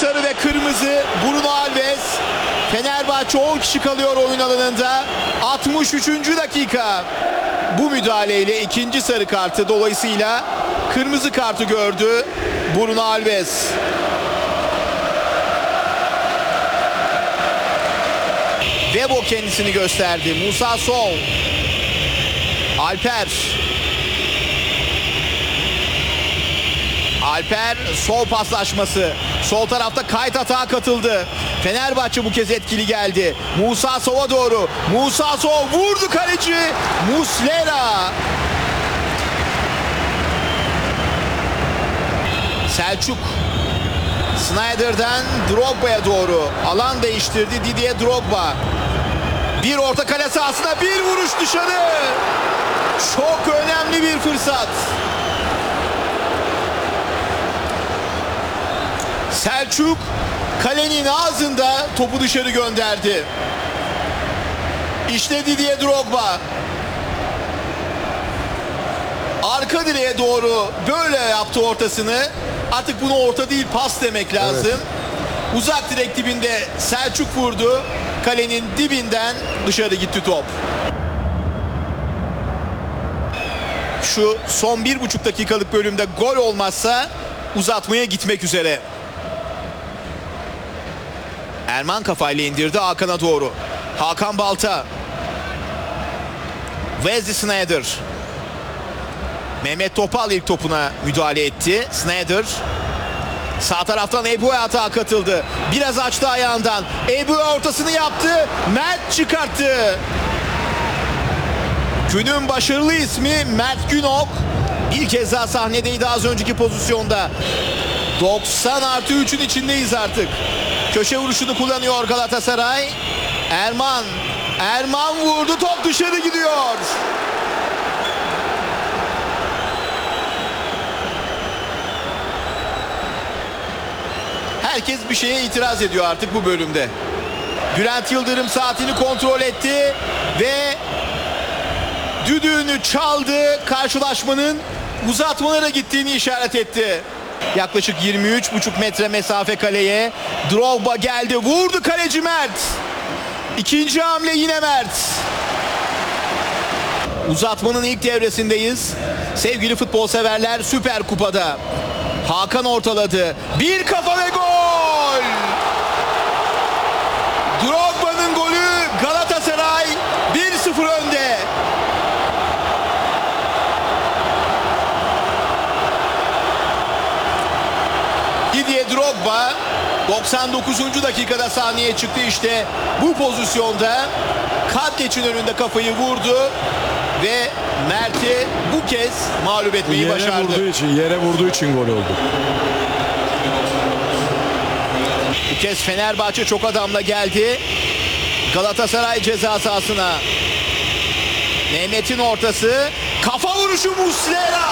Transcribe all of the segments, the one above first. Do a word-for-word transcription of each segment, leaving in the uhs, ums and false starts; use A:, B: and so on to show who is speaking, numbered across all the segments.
A: sarı ve kırmızı. Bruno Alves. Fenerbahçe on kişi kalıyor oyun alanında. altmış üçüncü dakika. Bu müdahaleyle ikinci sarı kartı, dolayısıyla kırmızı kartı gördü Bruno Alves. Vebo kendisini gösterdi. Musa Sow. Alper. Alper sol paslaşması. Sol tarafta Kayt atağa katıldı. Fenerbahçe bu kez etkili geldi. Musa Sow'a doğru. Musa Sow vurdu kaleci. Muslera. Selçuk. Snyder'den Drogba'ya doğru. Alan değiştirdi Didier Drogba. Bir orta kale sahasına bir vuruş dışarı. Çok önemli bir fırsat. Selçuk kalenin ağzında topu dışarı gönderdi. İşte Didier Drogba. Arka direğe doğru böyle yaptı ortasını. Artık bunu orta değil, pas demek lazım. Evet. Uzak direk dibinde Selçuk vurdu. Kalenin dibinden dışarı gitti top. Şu son bir buçuk dakikalık bölümde gol olmazsa uzatmaya gitmek üzere. Erman kafayla indirdi Hakan'a doğru. Hakan Balta. Wesley Sneijder. Mehmet Topal ilk topuna müdahale etti. Sneijder. Sağ taraftan Ebu'ya atağa katıldı. Biraz açtı ayağından. Ebu'ya ortasını yaptı. Mert çıkarttı. Günün başarılı ismi Mert Günok. Bir kez daha sahnedeydi az önceki pozisyonda. doksan artı üçün içindeyiz artık. Köşe vuruşunu kullanıyor Galatasaray. Erman. Erman vurdu. Top dışarı gidiyor. Herkes bir şeye itiraz ediyor artık bu bölümde. Bülent Yıldırım saatini kontrol etti ve düdüğünü çaldı. Karşılaşmanın uzatmalara gittiğini işaret etti. Yaklaşık yirmi üç buçuk metre mesafe kaleye. Drogba geldi. Vurdu kaleci Mert. İkinci hamle yine Mert. Uzatmanın ilk devresindeyiz. Sevgili futbol severler, Süper Kupa'da. Hakan ortaladı. Bir kafa ve gol. Drogba'nın golü. Galatasaray bir sıfır önde. Didier Drogba doksan dokuzuncu dakikada sahneye çıktı. İşte bu pozisyonda Kadleç'in önünde kafayı vurdu ve Mert'i bu kez mağlup etmeyi
B: yere
A: başardı.
B: Vurduğu için, yere vurduğu için gol oldu.
A: Bu kez Fenerbahçe çok adamla geldi. Galatasaray ceza sahasına. Mehmet'in ortası. Kafa vuruşu Muslera.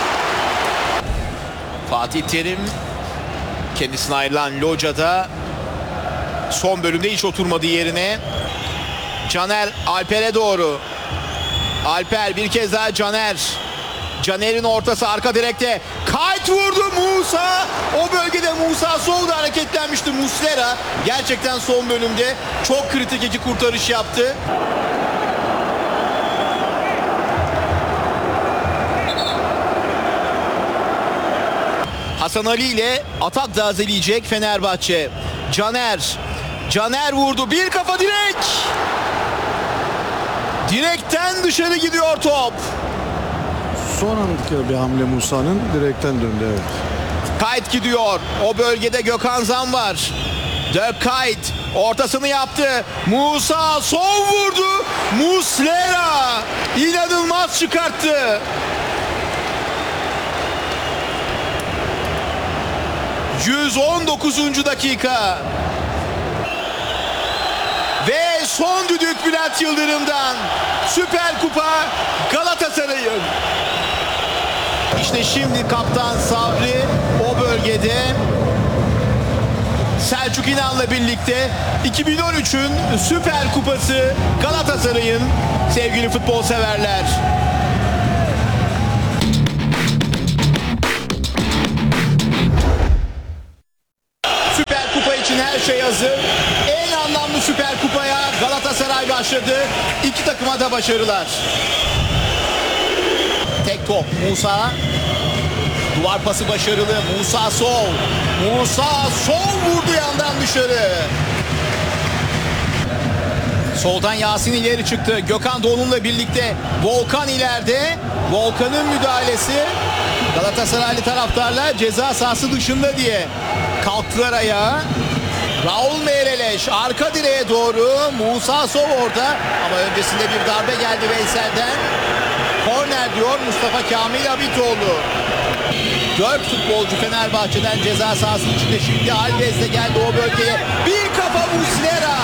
A: Fatih Terim kendisine ayrılan locada son bölümde hiç oturmadı yerine. Caner Alper'e doğru. Alper bir kez daha Caner. Caner'in ortası arka direkte. Kayt vurdu Musa. O bölgede Musa Sow hareketlenmişti. Muslera gerçekten son bölümde çok kritik iki kurtarış yaptı. Hasan Ali ile atak tazeleyecek Fenerbahçe. Caner. Caner vurdu. Bir kafa direk. Direkten dışarı gidiyor top.
B: Son andaki bir hamle Musa'nın direkten döndü, evet.
A: Kayt gidiyor. O bölgede Gökhan Zan var. Dirk Kayt ortasını yaptı. Musa Sow vurdu. Muslera inanılmaz çıkarttı. yüz on dokuzuncu dakika. Ve son düdük Bülent Yıldırım'dan. Süper Kupa Galatasaray'ın. İşte şimdi kaptan Sabri o bölgede. Selçuk İnan'la birlikte iki bin on üçün Süper Kupası Galatasaray'ın, sevgili futbol severler. Süper Kupa için her şey hazır. En anlamlı Süper Kupa'ya Galatasaray başladı. İki takıma da başarılar. Tek top Musa. Duvar pası başarılı. Musa sol. Musa sol vurdu yandan dışarı. Soldan Yasin ileri çıktı. Gökhan da onunla birlikte. Volkan ileride. Volkan'ın müdahalesi. Galatasaraylı taraftarlar ceza sahası dışında diye kalktılar ayağa. Raul Meireles arka direğe doğru. Musa Sov orada. Ama öncesinde bir darbe geldi Veysel'den. Korner diyor Mustafa Kamil Abitoğlu. Dört futbolcu Fenerbahçe'den ceza sahasının içinde. Şimdi Alves de geldi o bölgeye. Bir kafa Muslera.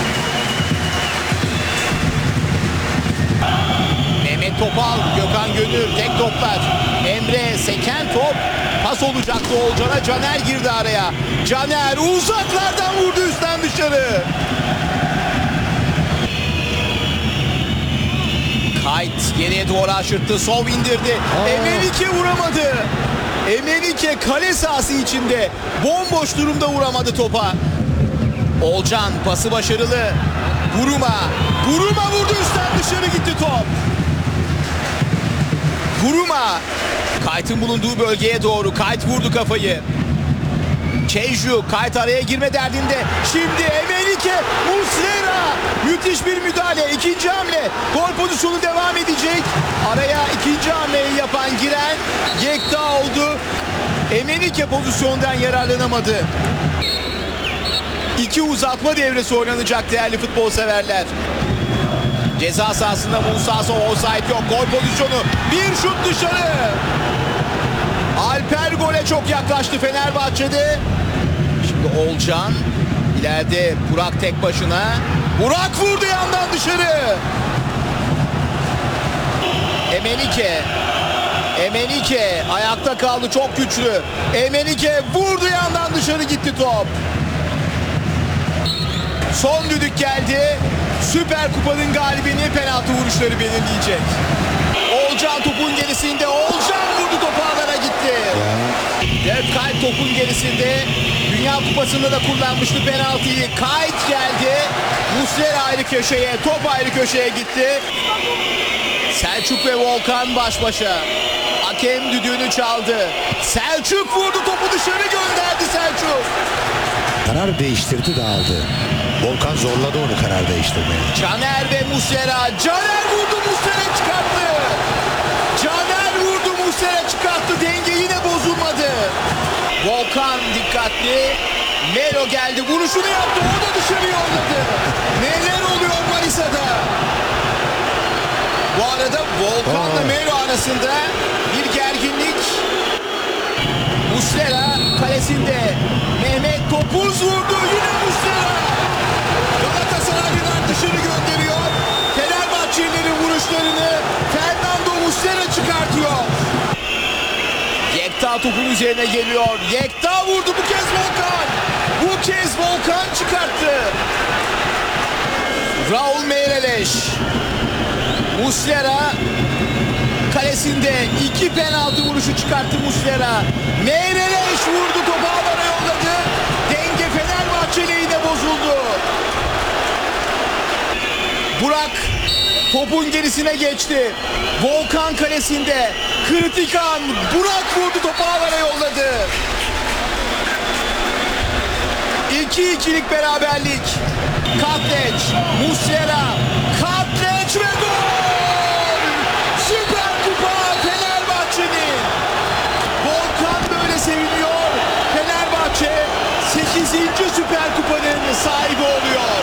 A: Mehmet Topal, Gökhan Gönül, tek toplar. Emre seken top. Pas olacaktı Oğulcan'a. Caner girdi araya. Caner uzaklardan vurdu üstten dışarı. Kayt geriye doğru aşırttı. Sov indirdi. Emenike vuramadı. Emenike kale sahası içinde. Bomboş durumda vuramadı topa. Oğulcan pası başarılı. Buruma. Buruma vurdu üstten dışarı gitti top. Buruma. Kayt'ın bulunduğu bölgeye doğru. Kayt vurdu kafayı. Çeyju. Kayt araya girme derdinde. Şimdi Emenike. Muslera. Müthiş bir müdahale. İkinci hamle. Gol pozisyonu devam edecek. Araya ikinci hamleyi yapan giren Yekta oldu. Emenike pozisyondan yararlanamadı. İki uzatma devresi oynanacak değerli futbol severler. Ceza sahasında Musa Sov, offside yok. Gol pozisyonu. Bir şut dışarı. Alper gole çok yaklaştı Fenerbahçe'de. Şimdi Oğulcan. İleride Burak tek başına. Burak vurdu yandan dışarı. Emenike. Emenike ayakta kaldı, çok güçlü. Emenike vurdu yandan dışarı gitti top. Son düdük geldi. Süper Kupa'nın galibini penaltı vuruşları belirleyecek. Oğulcan topun gerisinde. Oğulcan vurdu, topu ağlara gitti. Dev Kayt topun gerisinde. Dünya Kupası'nda da kullanmıştı penaltıyı. Kayt geldi. Muslera ayrı köşeye, top ayrı köşeye gitti. Selçuk ve Volkan baş başa. Hakem düdüğünü çaldı. Selçuk vurdu, topu dışarı gönderdi Selçuk.
C: Karar değiştirdi, dağıldı. Volkan zorladı onu karar değiştirmeye.
A: Caner ve Muslera. Caner vurdu, Muslera çıkarttı. Caner vurdu, Muslera çıkarttı. Denge yine bozulmadı. Volkan dikkatli. Melo geldi, vuruşunu yaptı. O da dışarı yolladı. Neler oluyor Manisa'da? Bu arada Volkan'la Melo arasında bir gerginlik. Muslera kalesinde. Mehmet topuz vurdu. Yine Muslera. Galatasaraylılar dışarı gönderiyor. Fenerbahçelilerin vuruşlarını Fernando Muslera çıkartıyor. Yekta topun üzerine geliyor. Yekta vurdu, bu kez Volkan. Bu kez Volkan çıkarttı. Raul Meireles. Muslera kalesinde iki penaltı vuruşu çıkarttı Muslera. Meireles vurdu, topu ağlara yolladı. Denge Fenerbahçe lehine bozuldu. Burak topun gerisine geçti. Volkan kalesinde. Kritik an. Burak vurdu, topu ağlara yolladı. iki ikilik beraberlik. Katleç, Muslera, Katleç ve gol! Süper Kupa Fenerbahçe'nin. Volkan böyle seviniyor. Fenerbahçe sekizinci Süper Kupa'nın sahibi oluyor.